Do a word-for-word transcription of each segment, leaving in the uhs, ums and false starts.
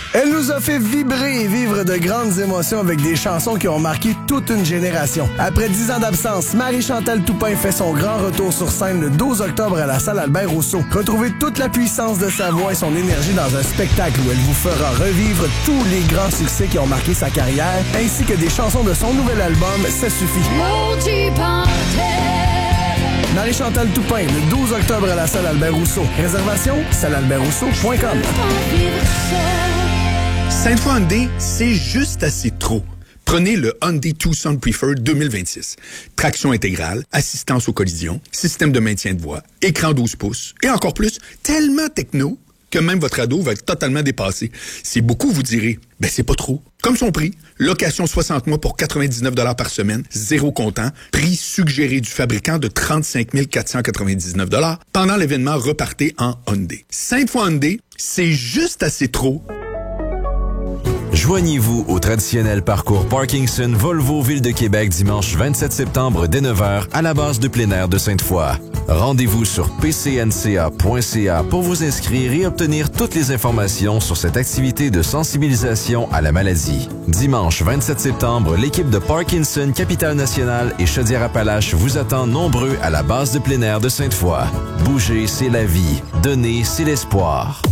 Elle nous a fait vibrer et vivre de grandes émotions avec des chansons qui ont marqué toute une génération. Après dix ans d'absence, Marie-Chantal Toupin fait son grand retour sur scène le douze octobre à la salle Albert Rousseau. Retrouvez toute la puissance de sa voix et son énergie dans un spectacle où elle vous fera revivre tous les grands succès qui ont marqué sa carrière, ainsi que des chansons de son nouvel album « Ça suffit ». Marie-Chantal Toupin, le douze octobre à la salle Albert Rousseau. Réservation, salle albert rousseau point com. Sainte-Foy Hyundai, c'est juste assez trop. Prenez le Hyundai Tucson Preferred deux mille vingt-six. Traction intégrale, assistance aux collisions, système de maintien de voie, écran douze pouces et encore plus, tellement techno que même votre ado va être totalement dépassé. C'est beaucoup, vous direz. Ben, c'est pas trop. Comme son prix, location soixante mois pour quatre-vingt-dix-neuf dollars par semaine, zéro comptant, prix suggéré du fabricant de trente-cinq mille quatre cent quatre-vingt-dix-neuf dollars pendant l'événement Repartez en Hyundai. Sainte-Foy Hyundai, c'est juste assez trop. Joignez-vous au traditionnel parcours Parkinson Volvo Ville de Québec dimanche vingt-sept septembre dès neuf heures à la base de plein air de Sainte-Foy. Rendez-vous sur p c n c a point c a pour vous inscrire et obtenir toutes les informations sur cette activité de sensibilisation à la maladie. Dimanche vingt-sept septembre, l'équipe de Parkinson Capitale-Nationale et Chaudière-Appalaches vous attend nombreux à la base de plein air de Sainte-Foy. Bouger, c'est la vie. Donner, c'est l'espoir.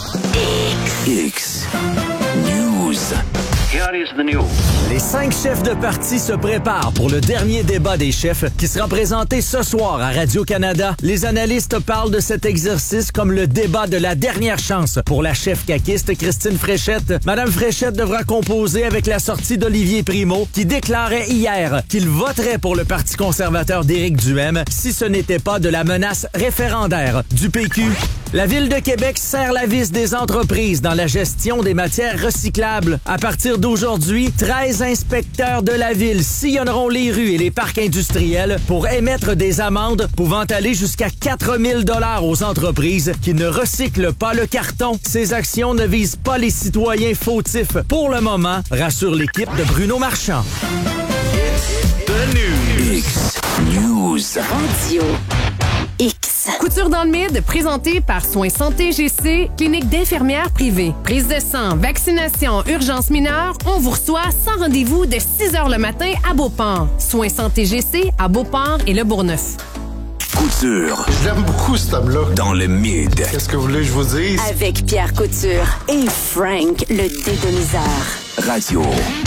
X News. Here is the news. Les cinq chefs de parti se préparent pour le dernier débat des chefs qui sera présenté ce soir à Radio-Canada. Les analystes parlent de cet exercice comme le débat de la dernière chance pour la chef caquiste Christine Fréchette. Madame Fréchette devra composer avec la sortie d'Olivier Primo qui déclarait hier qu'il voterait pour le Parti conservateur d'Éric Duhaime si ce n'était pas de la menace référendaire du P Q. La Ville de Québec serre la vis des entreprises dans la gestion des matières recyclables. À partir d'aujourd'hui, treize inspecteurs de la Ville sillonneront les rues et les parcs industriels pour émettre des amendes pouvant aller jusqu'à quatre mille dollars aux entreprises qui ne recyclent pas le carton. Ces actions ne visent pas les citoyens fautifs. Pour le moment, rassure l'équipe de Bruno Marchand. The news. X News. Radio X. Couture dans le mid, présenté par Soins Santé G C, clinique d'infirmières privée. Prise de sang, vaccination, urgence mineure, on vous reçoit sans rendez-vous de six heures le matin à Beauport. Soins Santé G C à Beauport et Le Bourgneuf. Couture. Je l'aime beaucoup, cet homme-là. Dans le mid. Qu'est-ce que vous voulez que je vous dise? Avec Pierre Couture et Frank, le dédomiseur. Radio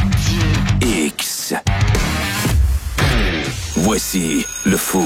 X. Voici le food.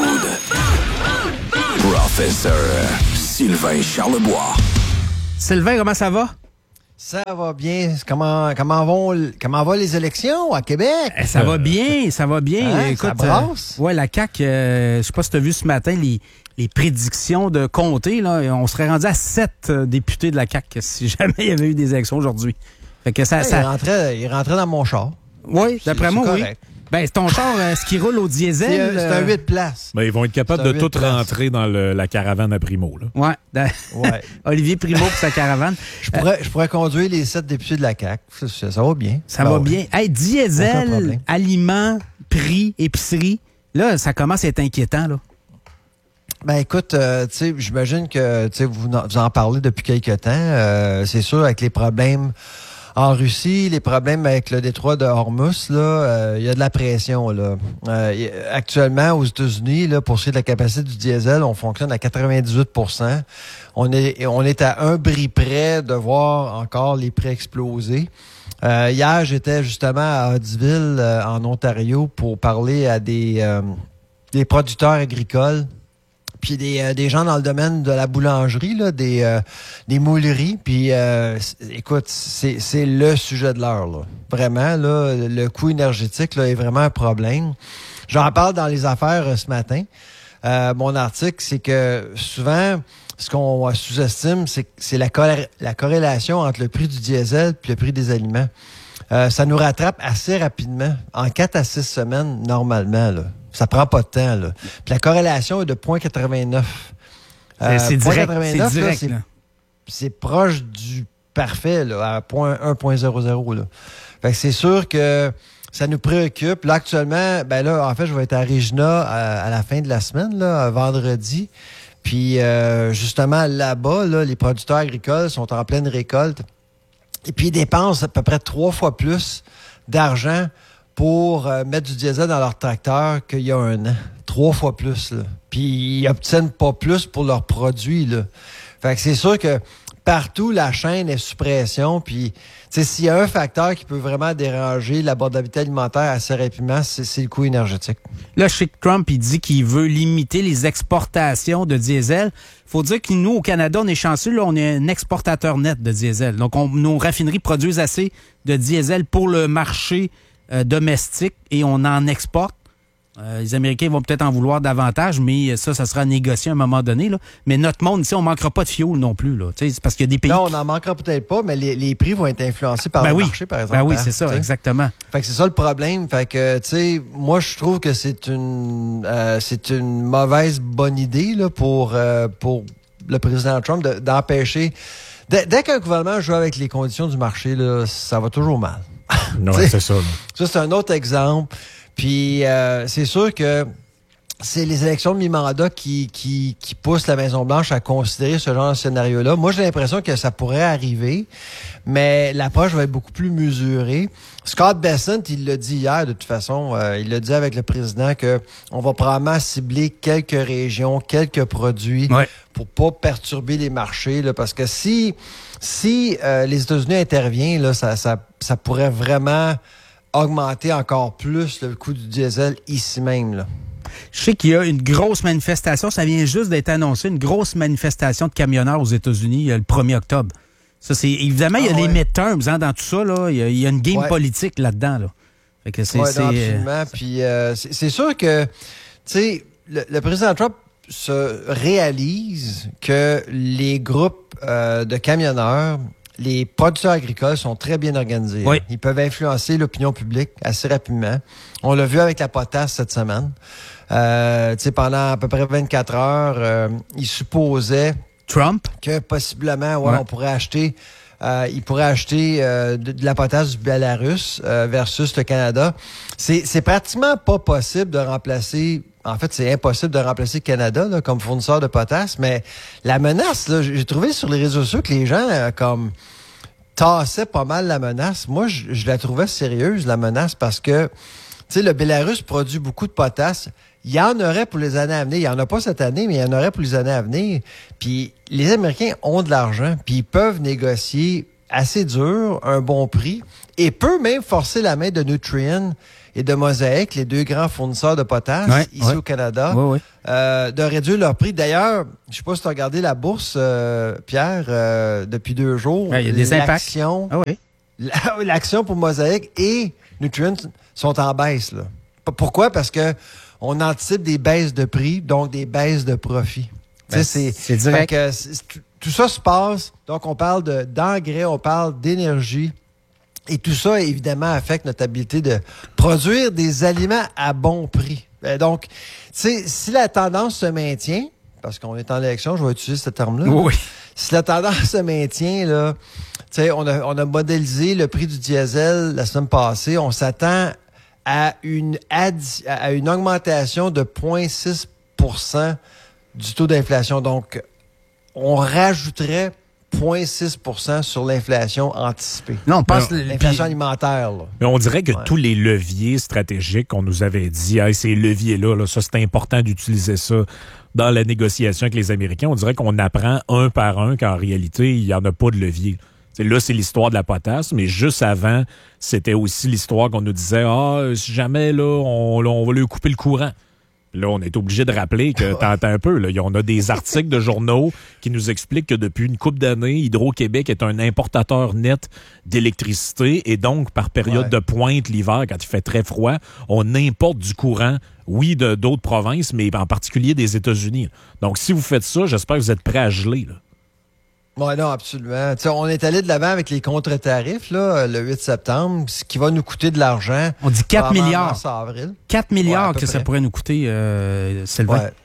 Professeur Sylvain Charlebois. Sylvain, comment ça va? Ça va bien. Comment, comment, vont, comment vont les élections à Québec? Eh, ça va bien, ça va bien. Hein, Écoute, ça brasse? Euh, ouais, la C A Q, euh, je sais pas si tu as vu ce matin les, les prédictions de comté. Là, on serait rendu à sept euh, députés de la C A Q si jamais il y avait eu des élections aujourd'hui. Fait que ça, ouais, ça... Il, rentrait, il rentrait dans mon char. Oui, d'après c'est, moi, c'est oui. correct. Ben, c'est ton char, euh, ce qui roule au diesel. C'est, euh, c'est un huit places. Ben, ils vont être capables de tout places. Rentrer dans le, la caravane à Primo. Là. Ouais. Dans... ouais. Olivier Primo pour sa caravane. Je pourrais, euh, je pourrais conduire les sept députés de la C A Q. Ça, ça va bien. Ça ben, va ouais. bien. Hey, diesel, aliments, prix, épicerie. Là, ça commence à être inquiétant, là. Ben écoute, euh, tu sais, j'imagine que tu sais vous, vous en parlez depuis quelque temps. Euh, c'est sûr, avec les problèmes en Russie, les problèmes avec le détroit de Hormuz, là, euh, il y a de la pression, là. Euh, actuellement, aux États-Unis, là, pour ce qui est de la capacité du diesel, on fonctionne à quatre-vingt-dix-huit pour cent. On est, on est à un bris près de voir encore les prix exploser. Euh, hier, j'étais justement à Huddersville, euh, en Ontario, pour parler à des, euh, des producteurs agricoles. Puis des, euh, des gens dans le domaine de la boulangerie, là, des, euh, des mouleries. Puis, euh, écoute, c'est, c'est le sujet de l'heure, là. Vraiment, là, le coût énergétique là, est vraiment un problème. J'en parle dans les affaires euh, ce matin. Euh, mon article, c'est que souvent, ce qu'on sous-estime, c'est, c'est la, corré- la corrélation entre le prix du diesel et le prix des aliments. Euh, ça nous rattrape assez rapidement, en quatre à six semaines, normalement, là. Ça prend pas de temps, là. Puis la corrélation est de zéro virgule quatre-vingt-neuf. Euh, c'est, c'est direct, c'est, direct là, là. C'est, c'est proche du parfait, là, à un virgule zéro zéro, là. Fait que c'est sûr que ça nous préoccupe. Là, actuellement, ben là, en fait, je vais être à Regina à, à la fin de la semaine, là, vendredi. Puis, euh, justement, là-bas, là, les producteurs agricoles sont en pleine récolte. Et puis, ils dépensent à peu près trois fois plus d'argent pour euh, mettre du diesel dans leur tracteur qu'il y a un an. Trois fois plus, là. Puis, ils obtiennent pas plus pour leurs produits, là. Fait que c'est sûr que partout, la chaîne est sous pression. Puis, s'il y a un facteur qui peut vraiment déranger l'abordabilité alimentaire assez rapidement, c'est, c'est le coût énergétique. Là, chez Trump, il dit qu'il veut limiter les exportations de diesel. Il faut dire que nous, au Canada, on est chanceux. Là, on est un exportateur net de diesel. Donc, on, nos raffineries produisent assez de diesel pour le marché euh, domestique et on en exporte. Euh, les Américains vont peut-être en vouloir davantage, mais ça, ça sera négocié à un moment donné. Là. Mais notre monde ici, on ne manquera pas de fioul non plus. Là. C'est parce qu'il y a des pays... Non, on n'en manquera peut-être pas, mais les, les prix vont être influencés par ben le oui. marché, par exemple. Ben oui, hein, c'est ça, t'sais. exactement. Fait que c'est ça le problème. Fait que, tu sais, moi, je trouve que c'est une euh, c'est une mauvaise bonne idée là, pour, euh, pour le président Trump de, d'empêcher... Dès, dès qu'un gouvernement joue avec les conditions du marché, là, ça va toujours mal. Non, c'est ça. Là. Ça, c'est un autre exemple. Puis, euh, c'est sûr que c'est les élections de mi-mandat qui, qui, qui poussent la Maison-Blanche à considérer ce genre de scénario-là. Moi, j'ai l'impression que ça pourrait arriver, mais l'approche va être beaucoup plus mesurée. Scott Bessent, il l'a dit hier, de toute façon, euh, il l'a dit avec le président que on va probablement cibler quelques régions, quelques produits ouais. pour pas perturber les marchés, là, parce que si, si euh, les États-Unis interviennent, là, ça, ça, ça pourrait vraiment augmenter encore plus le coût du diesel ici même, là. Je sais qu'il y a une grosse manifestation, ça vient juste d'être annoncé, une grosse manifestation de camionneurs aux États-Unis le premier octobre. Ça, c'est évidemment, il y a ah, des ouais. midterms hein, dans tout ça. Là. Il, y a, il y a une game ouais. politique là-dedans. Là. Fait que c'est, ouais, c'est, non, absolument. euh, Puis euh, c'est, c'est sûr que, tu sais, le, le président Trump se réalise que les groupes euh, de camionneurs, les producteurs agricoles sont très bien organisés. Oui. Ils peuvent influencer l'opinion publique assez rapidement. On l'a vu avec la potasse cette semaine. Euh, tu sais, pendant à peu près vingt-quatre heures, euh, il supposait Trump que possiblement, ouais, ouais. on pourrait acheter, euh, il pourrait acheter euh, de, de la potasse du Bélarus euh, versus le Canada. C'est, c'est pratiquement pas possible de remplacer. En fait, c'est impossible de remplacer le Canada là, comme fournisseur de potasse, mais la menace, là, j'ai trouvé sur les réseaux sociaux que les gens euh, comme tassaient pas mal la menace. Moi, je, je la trouvais sérieuse, la menace, parce que tu sais, le Bélarus produit beaucoup de potasse. Il y en aurait pour les années à venir. Il n'y en a pas cette année, mais il y en aurait pour les années à venir. Puis les Américains ont de l'argent, puis ils peuvent négocier assez dur, un bon prix, et peut même forcer la main de Nutrien et de Mosaic, les deux grands fournisseurs de potasse ouais, ici ouais. au Canada, ouais, ouais. Euh, de réduire leur prix. D'ailleurs, je sais pas si tu as regardé la bourse, euh, Pierre, euh, depuis deux jours. Ouais, il y a des l'action, impacts. Ah oui. L'action pour Mosaic et Nutrien sont en baisse. Là. Pourquoi? Parce que on anticipe des baisses de prix, donc des baisses de profit. Ben, c'est, c'est direct. Que, c'est, tout ça se passe. Donc, on parle de, d'engrais, on parle d'énergie. Et tout ça, évidemment, affecte notre habilité de produire des aliments à bon prix. Et donc, si la tendance se maintient, parce qu'on est en élection, je vais utiliser ce terme-là. Oui. Si la tendance se maintient, là, on a, on a modélisé le prix du diesel la semaine passée. On s'attend à une, addi- à une augmentation de zéro virgule six pour cent du taux d'inflation. Donc, on rajouterait zéro virgule six pour cent sur l'inflation anticipée. Non, on pense l'inflation puis, alimentaire. Là. Mais on dirait que ouais. tous les leviers stratégiques qu'on nous avait dit, hey, ces leviers-là, là, ça c'est important d'utiliser ça dans la négociation avec les Américains. On dirait qu'on apprend un par un qu'en réalité, il n'y en a pas de levier. T'sais, là, c'est l'histoire de la potasse, mais juste avant, c'était aussi l'histoire qu'on nous disait « Ah, si jamais, là, on, là, on va lui couper le courant. » Là, on est obligé de rappeler que, t'entends un peu, là, on a des articles de journaux qui nous expliquent que depuis une couple d'années, Hydro-Québec est un importateur net d'électricité et donc, par période ouais. de pointe l'hiver, quand il fait très froid, on importe du courant, oui, de, d'autres provinces, mais en particulier des États-Unis. Donc, si vous faites ça, j'espère que vous êtes prêts à geler, là. Oui, non, absolument. T'sais, on est allé de l'avant avec les contre-tarifs là, le huit septembre, ce qui va nous coûter de l'argent. On dit quatre milliards. Mars, avril. quatre milliards ouais, que près. Ça pourrait nous coûter, euh, Sylvain. Ouais.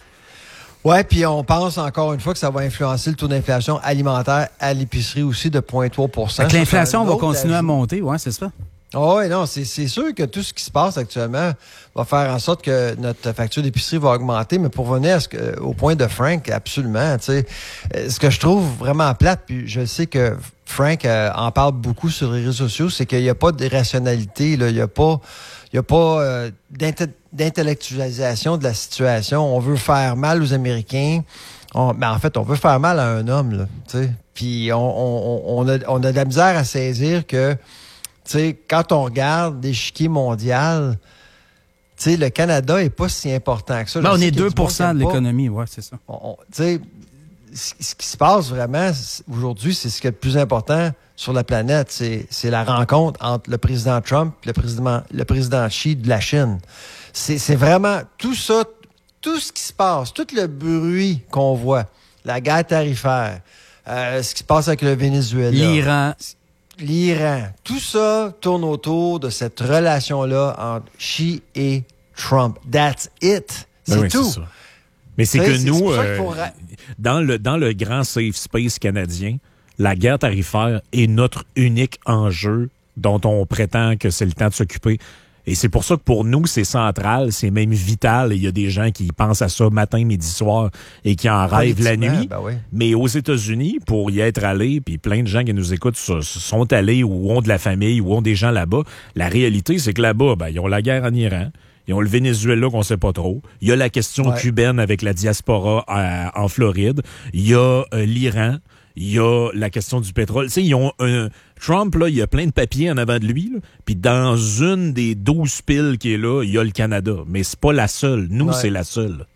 Oui, puis on pense encore une fois que ça va influencer le taux d'inflation alimentaire à l'épicerie aussi de zéro virgule trois pour cent. Donc, l'inflation va continuer ajout. à monter, oui, c'est ça. Oh, oui, non, c'est, c'est sûr que tout ce qui se passe actuellement va faire en sorte que notre facture d'épicerie va augmenter, mais pour venir à ce que, au point de Frank, absolument, tu sais, ce que je trouve vraiment plate, puis je sais que Frank euh, en parle beaucoup sur les réseaux sociaux, c'est qu'il n'y a pas d'irrationalité, là. Il n'y a pas, il y a pas euh, d'inté- d'intellectualisation de la situation. On veut faire mal aux Américains. On, ben en fait, on veut faire mal à un homme, là, tu sais. Puis on, on, on, a, on a de la misère à saisir que, tu sais, quand on regarde l'échiquier mondial, tu sais, le Canada est pas si important que ça. Ben, on est deux pour cent de l'économie, ouais, c'est ça. Tu sais, ce qui se passe vraiment aujourd'hui, c'est ce qui est le plus important sur la planète. C'est, c'est la rencontre entre le président Trump et le président, le président Xi de la Chine. C'est, c'est vraiment tout ça, tout ce qui se passe, tout le bruit qu'on voit, la guerre tarifaire, euh, ce qui se passe avec le Venezuela, l'Iran, l'Iran, tout ça tourne autour de cette relation-là entre Xi et Trump. That's it. C'est ben oui, tout. C'est ça. Mais c'est T'sais, que c'est, nous, c'est euh, faut... dans, le, dans le grand safe space canadien, la guerre tarifaire est notre unique enjeu dont on prétend que c'est le temps de s'occuper. Et c'est pour ça que pour nous, c'est central, c'est même vital. Il y a des gens qui pensent à ça matin, midi, soir et qui en rêvent la nuit. Ben oui. Mais aux États-Unis, pour y être allés, puis plein de gens qui nous écoutent sont allés ou ont de la famille ou ont des gens là-bas, la réalité, c'est que là-bas, ben, ils ont la guerre en Iran. Ils ont le Venezuela qu'on sait pas trop. Il y a la question ouais. cubaine avec la diaspora à, en Floride. Il y a euh, l'Iran. Il y a la question du pétrole. Tu sais, ils ont un... Trump, là, il y a plein de papiers en avant de lui. Là. Puis dans une des douze piles qui est là, il y a le Canada. Mais c'est pas la seule. Nous, ouais. c'est la seule.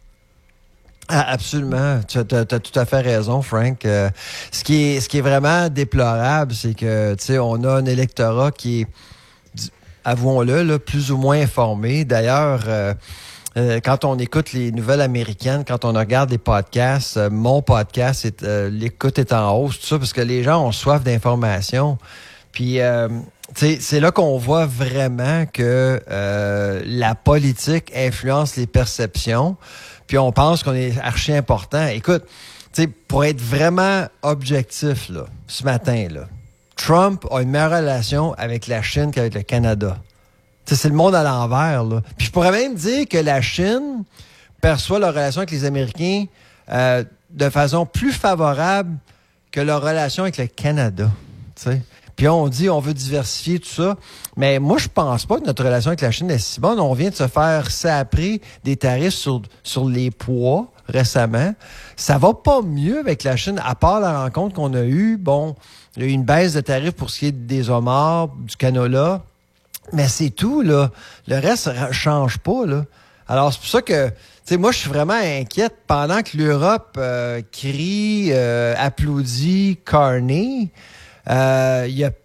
Ah, absolument. Tu as, tu as tout à fait raison, Frank. Euh, ce qui est, ce qui est vraiment déplorable, c'est que, tu sais, on a un électorat qui est, avouons-le, là, plus ou moins informé. D'ailleurs, euh, euh, quand on écoute les nouvelles américaines, quand on regarde les podcasts, euh, mon podcast, est, euh, l'écoute est en hausse, tout ça, parce que les gens ont soif d'informations. Puis, euh, c'est là qu'on voit vraiment que euh, la politique influence les perceptions. Puis on pense qu'on est archi important. Écoute, tu sais, pour être vraiment objectif, là, ce matin, là, Trump a une meilleure relation avec la Chine qu'avec le Canada. T'sais, c'est le monde à l'envers, là. Puis je pourrais même dire que la Chine perçoit leur relation avec les Américains euh, de façon plus favorable que leur relation avec le Canada. T'sais. Puis on dit on veut diversifier tout ça. Mais moi, je pense pas que notre relation avec la Chine est si bonne. On vient de se faire saprer des tarifs sur, sur les pois récemment. Ça va pas mieux avec la Chine, à part la rencontre qu'on a eue. Bon, il y a eu une baisse de tarifs pour ce qui est des homards, du canola. Mais c'est tout, là. Le reste ne change pas, là. Alors, c'est pour ça que, tu sais, moi, je suis vraiment inquiète. Pendant que l'Europe euh, crie, euh, applaudit, Carney, il euh, y a